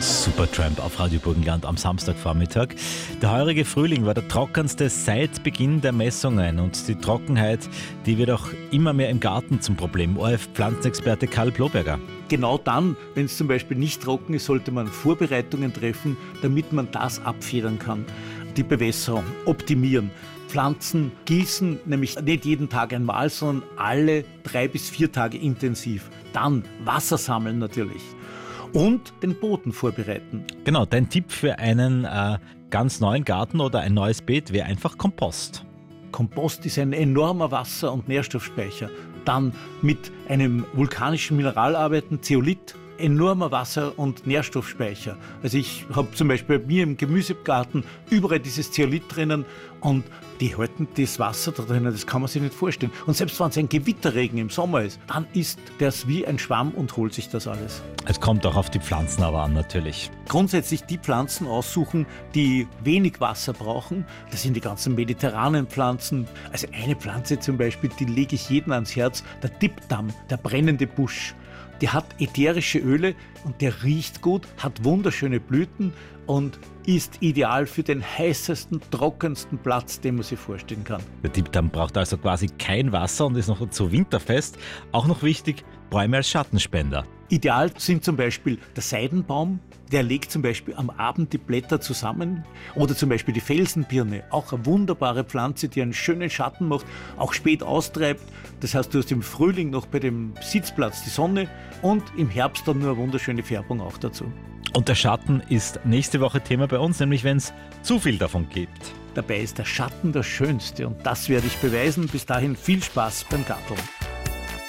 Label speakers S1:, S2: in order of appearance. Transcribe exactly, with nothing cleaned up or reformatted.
S1: Supertramp auf Radio Burgenland am Samstagvormittag. Der heurige Frühling war der trockenste seit Beginn der Messungen und die Trockenheit, die wird auch immer mehr im Garten zum Problem. O R F-Pflanzenexperte Karl Bloberger.
S2: Genau dann, wenn es zum Beispiel nicht trocken ist, sollte man Vorbereitungen treffen, damit man das abfedern kann. Die Bewässerung optimieren. Pflanzen gießen, nämlich nicht jeden Tag einmal, sondern alle drei bis vier Tage intensiv. Dann Wasser sammeln natürlich. Und den Boden vorbereiten.
S1: Genau, dein Tipp für einen äh, ganz neuen Garten oder ein neues Beet wäre einfach Kompost.
S2: Kompost ist ein enormer Wasser- und Nährstoffspeicher. Dann mit einem vulkanischen Mineral arbeiten, Zeolit, enormer Wasser- und Nährstoffspeicher. Also ich habe zum Beispiel bei mir im Gemüsegarten überall dieses Zeolit drinnen und die halten das Wasser da drinnen, das kann man sich nicht vorstellen. Und selbst wenn es ein Gewitterregen im Sommer ist, dann ist das wie ein Schwamm und holt sich das alles.
S1: Es kommt auch auf die Pflanzen aber an natürlich.
S2: Grundsätzlich die Pflanzen aussuchen, die wenig Wasser brauchen. Das sind die ganzen mediterranen Pflanzen. Also eine Pflanze zum Beispiel, die lege ich jedem ans Herz, der Dipdam, der brennende Busch. Der hat ätherische Öle und der riecht gut, hat wunderschöne Blüten und ist ideal für den heißesten, trockensten Platz, den man sich vorstellen kann.
S1: Der Dipdam braucht also quasi kein Wasser und ist noch dazu winterfest. Auch noch wichtig, Bäume als Schattenspender.
S2: Ideal sind zum Beispiel der Seidenbaum, der legt zum Beispiel am Abend die Blätter zusammen. Oder zum Beispiel die Felsenbirne, auch eine wunderbare Pflanze, die einen schönen Schatten macht, auch spät austreibt. Das heißt, du hast im Frühling noch bei dem Sitzplatz die Sonne und im Herbst dann nur eine wunderschöne Färbung auch dazu.
S1: Und der Schatten ist nächste Woche Thema bei uns, nämlich wenn es zu viel davon gibt.
S2: Dabei ist der Schatten das Schönste und das werde ich beweisen. Bis dahin viel Spaß beim Garteln.